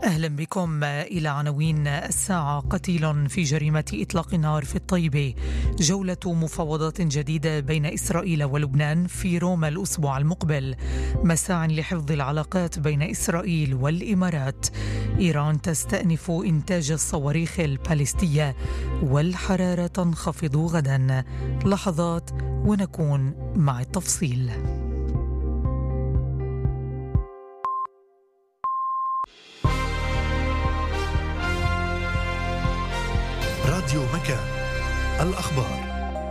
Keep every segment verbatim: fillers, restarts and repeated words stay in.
أهلا بكم إلى عناوين الساعة. قتيل في جريمة إطلاق النار في الطيبة. جولة مفاوضات جديدة بين إسرائيل ولبنان في روما الأسبوع المقبل. مساع لحفظ العلاقات بين إسرائيل والإمارات. إيران تستأنف إنتاج الصواريخ الباليستية والحرارة تنخفض غدا. لحظات ونكون مع التفصيل. راديو مكان، الأخبار.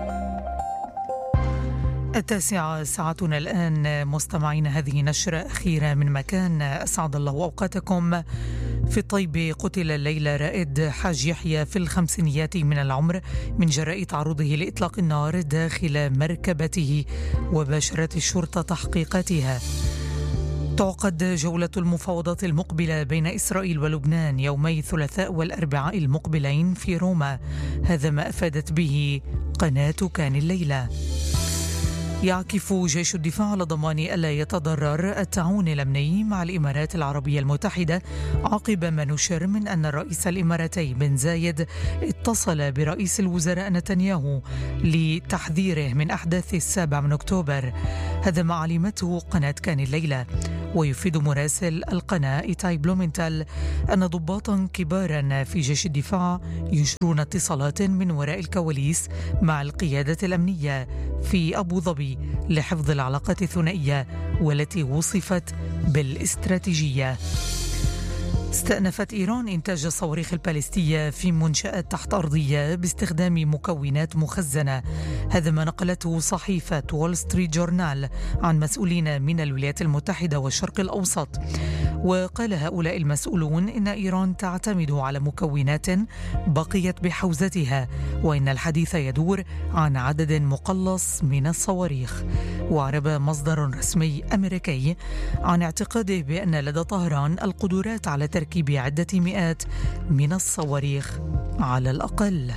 التاسعة ساعتنا الآن مستمعين. هذه نشرة أخيرة من مكان. أسعد الله أوقاتكم. في الطيبة قتل الليلة رائد حاج يحيى في الخمسينيات من العمر من جراء تعرضه لإطلاق النار داخل مركبته، وباشرت الشرطة تحقيقاتها. تعقد جولة المفاوضات المقبلة بين إسرائيل ولبنان يومي الثلاثاء والأربعاء المقبلين في روما. هذا ما أفادت به قناة كان الليلة. يعكف جيش الدفاع على ضمان ألا يتضرر التعاون الأمني مع الإمارات العربية المتحدة عقب ما نشر من أن الرئيس الإماراتي بن زايد اتصل برئيس الوزراء نتنياهو لتحذيره من أحداث السابع من أكتوبر. هذا ما علمته قناة كان الليلة. ويفيد مراسل القناة إيتاي بلومنتال أن ضباطا كبارا في جيش الدفاع يجرون اتصالات من وراء الكواليس مع القيادة الأمنية في أبو ظبي لحفظ العلاقات الثنائية والتي وصفت بالاستراتيجية. استأنفت إيران إنتاج الصواريخ الباليستية في منشآت تحت أرضية باستخدام مكونات مخزنة. هذا ما نقلته صحيفة وول ستريت جورنال عن مسؤولين من الولايات المتحدة والشرق الأوسط. وقال هؤلاء المسؤولون إن إيران تعتمد على مكونات بقيت بحوزتها، وإن الحديث يدور عن عدد مقلص من الصواريخ. وأعرب مصدر رسمي أمريكي عن اعتقاده بأن لدى طهران القدرات على تركيب عدة مئات من الصواريخ على الأقل.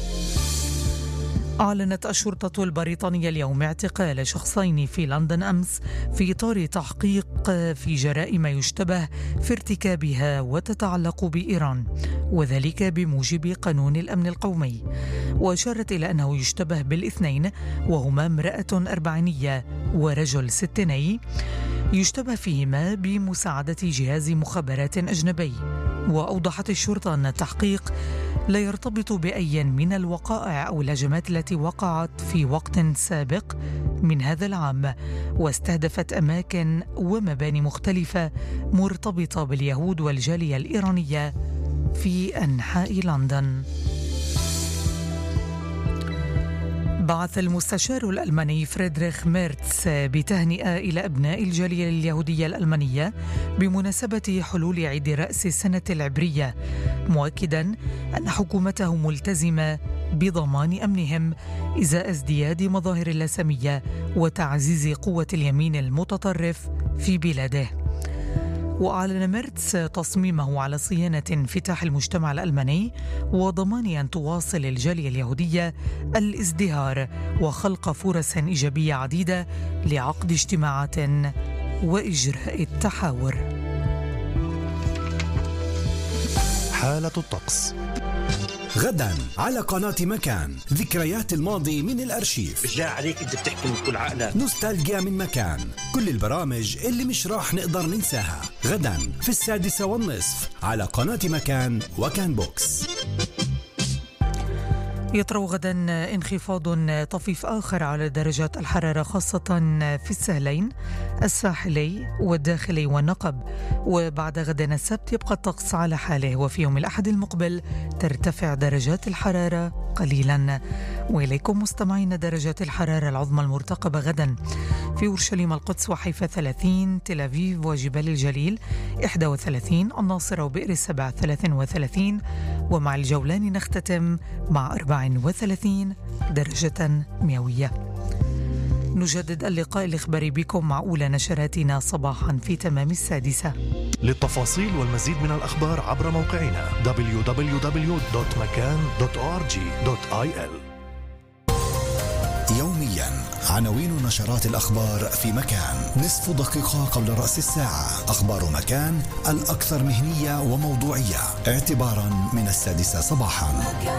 أعلنت الشرطة البريطانية اليوم اعتقال شخصين في لندن أمس في إطار تحقيق في جرائم يشتبه في ارتكابها وتتعلق بإيران، وذلك بموجب قانون الأمن القومي. وأشارت إلى أنه يشتبه بالاثنين، وهما امرأة أربعينية ورجل ستيني، يشتبه فيهما بمساعدة جهاز مخابرات أجنبي. وأوضحت الشرطة أن التحقيق لا يرتبط بأي من الوقائع أو الهجمات التي وقعت في وقت سابق من هذا العام، واستهدفت أماكن ومباني مختلفة مرتبطة باليهود والجالية الإيرانية في أنحاء لندن. بعث المستشار الألماني فريدريخ ميرتس بتهنئة إلى أبناء الجالية اليهودية الألمانية بمناسبة حلول عيد رأس السنة العبرية، مؤكدا أن حكومته ملتزمة بضمان أمنهم إزاء ازدياد مظاهر اللاسمية وتعزيز قوة اليمين المتطرف في بلاده. وأعلن ميرتس تصميمه على صيانة انفتاح المجتمع الألماني وضمان أن تواصل الجالية اليهودية الازدهار وخلق فرص إيجابية عديدة لعقد اجتماعات وإجراء التحاور. حالة الطقس غدا على قناة مكان. ذكريات الماضي من الأرشيف. بالله عليك أنت بتحكي من كل عقلك. نوستالجيا من مكان. كل البرامج اللي مش راح نقدر ننساها غدا في السادسة والنصف على قناة مكان وكان بوكس. يطرأ غدا انخفاض طفيف آخر على درجات الحرارة، خاصة في السهلين الساحلي والداخلي والنقب. وبعد غدا السبت يبقى الطقس على حاله، وفي يوم الأحد المقبل ترتفع درجات الحرارة قليلا. وإليكم مستمعين درجات الحرارة العظمى المرتقبة غدا في أورشليم القدس وحيفا ثلاثين، تل أبيب وجبال الجليل واحد وثلاثين، الناصرة وبئر السبع ثلاثة وثلاثين، ومع الجولان نختتم مع أربعة وثلاثين درجة مئوية. نجدد اللقاء الإخباري بكم مع أولى نشراتنا صباحا في تمام السادسة. للتفاصيل والمزيد من الأخبار عبر موقعنا دبليو دبليو دبليو دوت مكان دوت أو آر جي دوت آي إل. يوميا عناوين نشرات الأخبار في مكان. نصف دقيقة قبل رأس الساعة. أخبار مكان الأكثر مهنية وموضوعية اعتبارا من السادسة صباحا.